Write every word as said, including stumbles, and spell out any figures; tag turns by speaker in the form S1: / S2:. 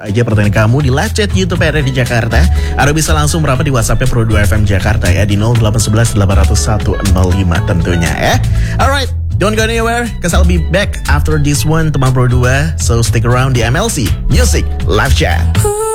S1: aja pertanyaan kamu di live chat YouTube R R D Jakarta, atau bisa langsung merapat di WhatsApp-nya Pro dua F M Jakarta ya di nol delapan satu satu delapan nol satu nol lima tentunya ya. Alright, don't go anywhere, cause I'll be back after this one teman Pro dua. So stick around di M L C Music Live Chat.